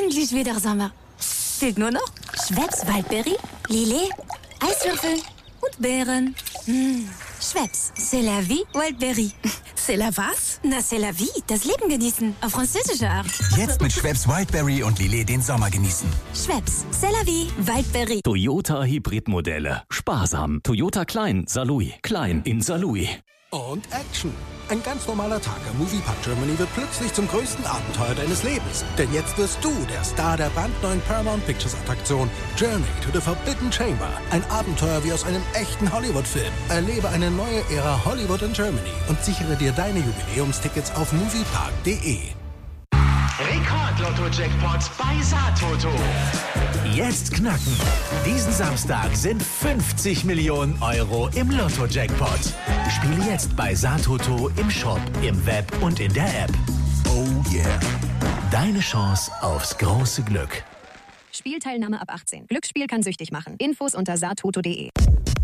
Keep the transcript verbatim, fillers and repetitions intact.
endlich wieder Sommer. Fehlt nur noch Schweppes Waldberry, Lillet, Eiswürfel und Beeren. Mmh. Schweppes, c'est la vie, Waldberry. C'est la was? Na, c'est la vie, das Leben genießen, auf französische Art. Jetzt mit Schweppes Wildberry und Lillet den Sommer genießen. Schweppes, c'est la vie, Waldberry. Toyota Hybridmodelle. Sparsam. Toyota Klein, Saarlouis. Klein in Saarlouis. Und Action. Ein ganz normaler Tag am Moviepark Germany wird plötzlich zum größten Abenteuer deines Lebens. Denn jetzt wirst du der Star der brandneuen Paramount Pictures Attraktion Journey to the Forbidden Chamber. Ein Abenteuer wie aus einem echten Hollywood-Film. Erlebe eine neue Ära Hollywood in Germany und sichere dir deine Jubiläumstickets auf moviepark punkt de. Rekord-Lotto-Jackpot bei Saartoto. Jetzt knacken. Diesen Samstag sind fünfzig Millionen Euro im Lotto-Jackpot. Spiele jetzt bei Saartoto im Shop, im Web und in der App. Oh yeah. Deine Chance aufs große Glück. Spielteilnahme ab achtzehn. Glücksspiel kann süchtig machen. Infos unter saartoto punkt de.